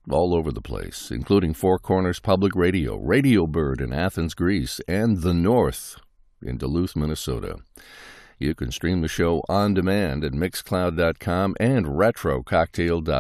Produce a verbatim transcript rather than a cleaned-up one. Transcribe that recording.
all over the place, including Four Corners Public Radio, Radio Bird in Athens, Greece, and The North in Duluth, Minnesota. You can stream the show on demand at mixcloud dot com and retro cocktail dot com.